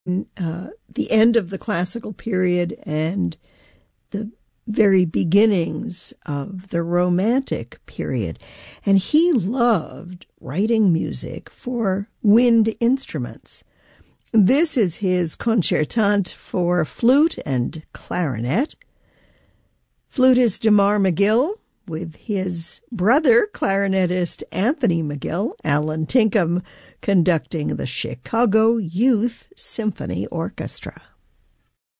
the end of the classical period and the very beginnings of the Romantic period. And he loved writing music for wind instruments. This is his concertante for flute and clarinet. Flutist Jamar McGill, with his brother, clarinetist Anthony McGill, Alan Tinkham, conducting the Chicago Youth Symphony Orchestra.